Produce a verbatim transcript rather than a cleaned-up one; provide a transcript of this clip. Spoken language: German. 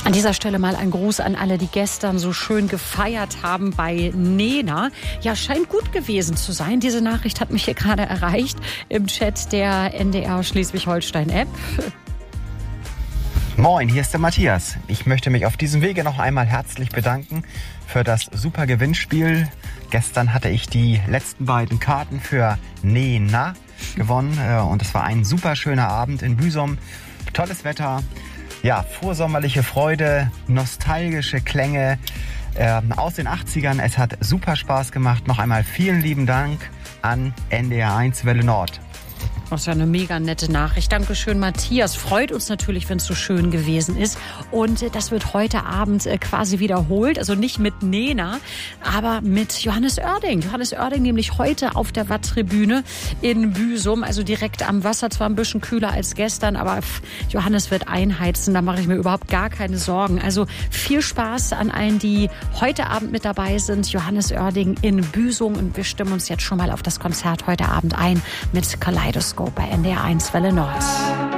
An dieser Stelle mal ein Gruß an alle, die gestern so schön gefeiert haben bei Nena. Ja, scheint gut gewesen zu sein. Diese Nachricht hat mich hier gerade erreicht im Chat der N D R Schleswig-Holstein-App. Moin, hier ist der Matthias. Ich möchte mich auf diesem Wege noch einmal herzlich bedanken für das super Gewinnspiel. Gestern hatte ich die letzten beiden Karten für Nena gewonnen und es war ein super schöner Abend in Büsum. Tolles Wetter, ja, vorsommerliche Freude, nostalgische Klänge äh, aus den achtzigern. Es hat super Spaß gemacht. Noch einmal vielen lieben Dank an N D R eins Welle Nord. Das ist ja eine mega nette Nachricht. Dankeschön, Matthias. Freut uns natürlich, wenn es so schön gewesen ist. Und das wird heute Abend quasi wiederholt. Also nicht mit Nena, aber mit Johannes Oerding. Johannes Oerding nämlich heute auf der Watttribüne in Büsum. Also direkt am Wasser. Zwar ein bisschen kühler als gestern, aber Johannes wird einheizen. Da mache ich mir überhaupt gar keine Sorgen. Also viel Spaß an allen, die heute Abend mit dabei sind. Johannes Oerding in Büsum. Und wir stimmen uns jetzt schon mal auf das Konzert heute Abend ein mit Kaleidoskop bei N D R eins Welle Nord.